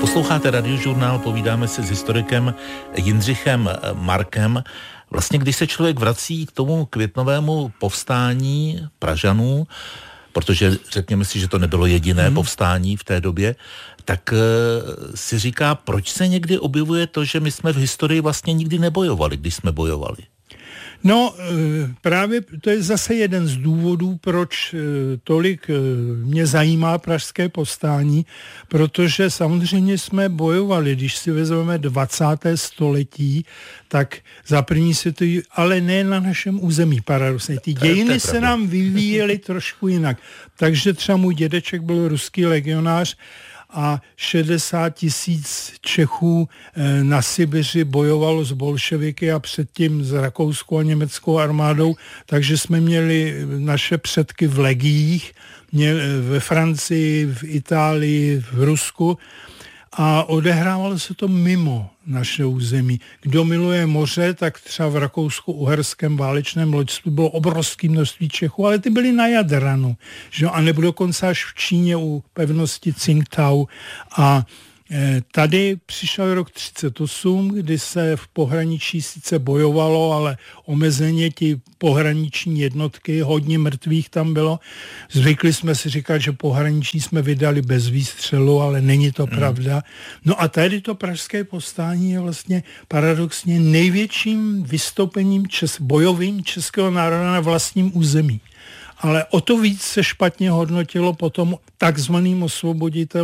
Posloucháte Radiožurnál, povídáme se s historikem Jindřichem Markem. Vlastně, když se člověk vrací k tomu květnovému povstání Pražanů, protože řekněme si, že to nebylo jediné povstání v té době, tak si říká, proč se někdy objevuje to, že my jsme v historii vlastně nikdy nebojovali, když jsme bojovali. No, právě to je zase jeden z důvodů, proč tolik mě zajímá pražské povstání, protože samozřejmě jsme bojovali, když si vezmeme 20. století, tak za první světový, ale ne na našem území paradoxně. Ty dějiny se nám vyvíjely trošku jinak. Takže třeba můj dědeček byl ruský legionář a 60 000 Čechů na Sibiři bojovalo s bolševiky a předtím s rakouskou a německou armádou, takže jsme měli naše předky v legiích, ve Francii, v Itálii, v Rusku a odehrávalo se to mimo naše území. Kdo miluje moře, tak třeba v rakousko-uherském válečném loďstvu bylo obrovské množství Čechů, ale ty byly na Jadranu, že? A nebo dokonce až v Číně u pevnosti Tsingtao. A tady přišel rok 1938, kdy se v pohraničí sice bojovalo, ale omezeně ti pohraniční jednotky, hodně mrtvých tam bylo. Zvykli jsme si říkat, že pohraničí jsme vydali bez výstřelu, ale není to pravda. No a tady to pražské povstání je vlastně paradoxně největším vystoupením bojovým českého národa na vlastním území. Ale o to víc se špatně hodnotilo potom takzvaným osvoboditelům